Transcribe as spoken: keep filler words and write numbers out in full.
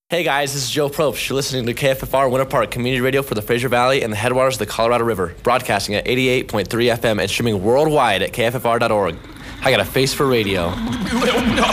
Hey guys, this is Joe Probst. You're listening to K F F R Winter Park Community Radio for the Fraser Valley and the headwaters of the Colorado River, broadcasting at eighty-eight point three F M and streaming worldwide at K F F R dot org. I got a face for radio.